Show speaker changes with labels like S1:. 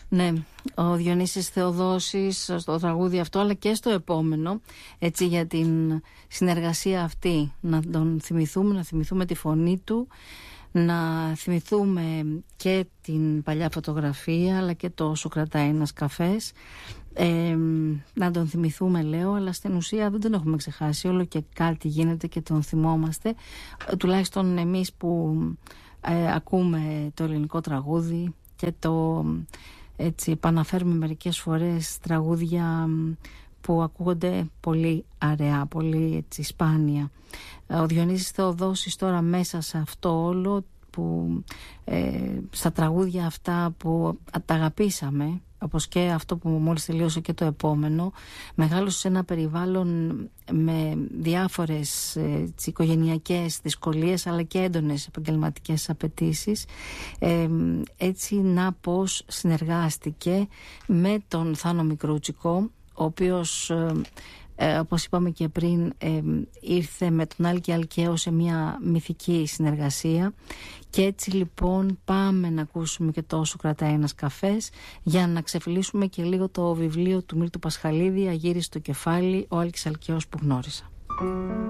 S1: Ναι, ο Διονύσης Θεοδόσης στο τραγούδι αυτό, αλλά και στο επόμενο, έτσι, για την συνεργασία αυτή, να τον θυμηθούμε, να θυμηθούμε τη φωνή του, να θυμηθούμε και την παλιά φωτογραφία, αλλά και το «Σου κρατάει ένας καφές». Να τον θυμηθούμε, λέω, αλλά στην ουσία δεν τον έχουμε ξεχάσει. Όλο και κάτι γίνεται και τον θυμόμαστε, τουλάχιστον εμείς που ακούμε το ελληνικό τραγούδι και το, έτσι, επαναφέρουμε μερικές φορές τραγούδια που ακούγονται πολύ αραιά, πολύ, έτσι, σπάνια. Ο Διονύσης Θεοδόσης τώρα μέσα σε αυτό όλο, που στα τραγούδια αυτά που τα αγαπήσαμε, όπως και αυτό που μόλις τελείωσε και το επόμενο, μεγάλωσε σε ένα περιβάλλον με διάφορες οικογενειακές δυσκολίες, αλλά και έντονες επαγγελματικές απαιτήσεις, έτσι να πως συνεργάστηκε με τον Θάνο Μικρούτσικο, ο οποίος, όπως είπαμε και πριν, ήρθε με τον Άλκη Αλκαίο σε μια μυθική συνεργασία. Και έτσι λοιπόν πάμε να ακούσουμε και το «Όσο κρατάει ένας καφές», για να ξεφυλίσουμε και λίγο το βιβλίο του Μίλτου Πασχαλίδη, «Αγύριστο κεφάλι, ο Άλκης Αλκαίος που γνώρισα».